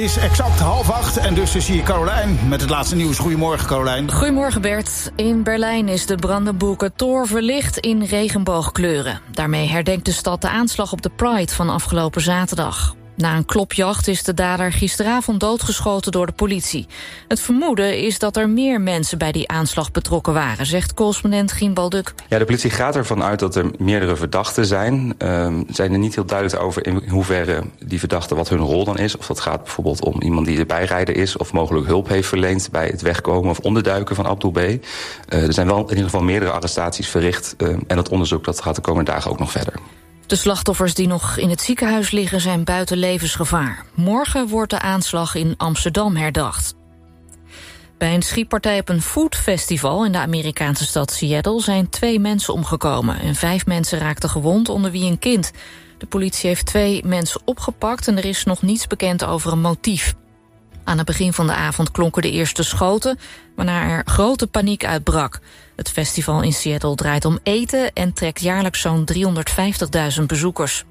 Het is exact 7:30 en dus zie je Carolijn met het laatste nieuws. Goedemorgen, Carolijn. Goedemorgen, Bert. In Berlijn is de Brandenburger Tor verlicht in regenboogkleuren. Daarmee herdenkt de stad de aanslag op de Pride van afgelopen zaterdag. Na een klopjacht is de dader gisteravond doodgeschoten door de politie. Het vermoeden is dat er meer mensen bij die aanslag betrokken waren, zegt correspondent Gien Balduk. Ja, de politie gaat ervan uit dat er meerdere verdachten zijn. Zijn er niet heel duidelijk over in hoeverre die verdachten wat hun rol dan is. Of dat gaat bijvoorbeeld om iemand die de bijrijder is of mogelijk hulp heeft verleend bij het wegkomen of onderduiken van Abdul B. Er zijn wel in ieder geval meerdere arrestaties verricht en dat onderzoek dat gaat de komende dagen ook nog verder. De slachtoffers die nog in het ziekenhuis liggen zijn buiten levensgevaar. Morgen wordt de aanslag in Amsterdam herdacht. Bij een schietpartij op een foodfestival in de Amerikaanse stad Seattle zijn 2 mensen omgekomen en 5 mensen raakten gewond, onder wie een kind. De politie heeft 2 mensen opgepakt en er is nog niets bekend over een motief. Aan het begin van de avond klonken de eerste schoten, waarna er grote paniek uitbrak. Het festival in Seattle draait om eten en trekt jaarlijks zo'n 350.000 bezoekers.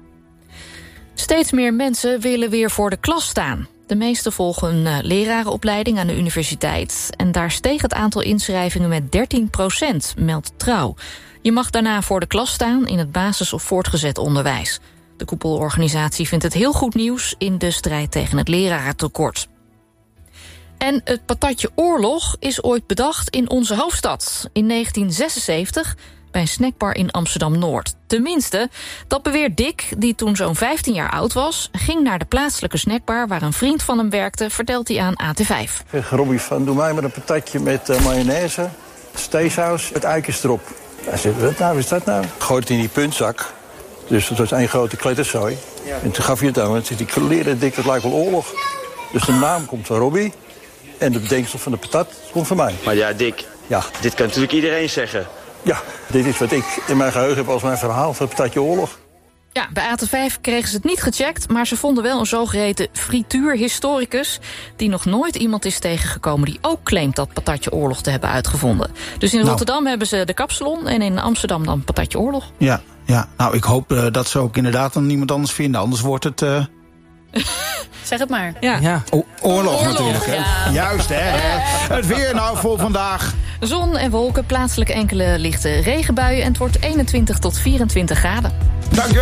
Steeds meer mensen willen weer voor de klas staan. De meesten volgen een lerarenopleiding aan de universiteit en daar steeg het aantal inschrijvingen met 13%, meldt Trouw. Je mag daarna voor de klas staan in het basis- of voortgezet onderwijs. De koepelorganisatie vindt het heel goed nieuws in de strijd tegen het lerarentekort. En het patatje oorlog is ooit bedacht in onze hoofdstad. In 1976 bij een snackbar in Amsterdam-Noord. Tenminste, dat beweert Dick, die toen zo'n 15 jaar oud was, ging naar de plaatselijke snackbar waar een vriend van hem werkte, vertelt hij aan AT5. Ik zeg Robbie van, doe mij maar een patatje met mayonaise, theesaus, met uikjes erop. Hij zegt, wat is dat nou? Gooit het in die puntzak. Dus dat was 1 grote kletterzooi. Ja. En toen gaf hij het aan, en zei hij, leren Dick, dat lijkt wel oorlog. Dus de naam komt van Robbie en de bedenksel van de patat komt van mij. Maar ja, Dick, dit kan natuurlijk iedereen zeggen. Ja, dit is wat ik in mijn geheugen heb als mijn verhaal van het patatje oorlog. Ja, bij AT5 kregen ze het niet gecheckt, maar ze vonden wel een zogeheten frituurhistoricus die nog nooit iemand is tegengekomen die ook claimt dat patatje oorlog te hebben uitgevonden. Dus in Rotterdam hebben ze de kapsalon en in Amsterdam dan patatje oorlog. Ja, nou ik hoop dat ze ook inderdaad dan niemand anders vinden, anders wordt het... Zeg het maar. Ja. Oorlog natuurlijk. Hè? Ja. Juist, hè. Het weer nou voor vandaag. Zon en wolken, plaatselijk enkele lichte regenbuien en het wordt 21 tot 24 graden. Dankjewel.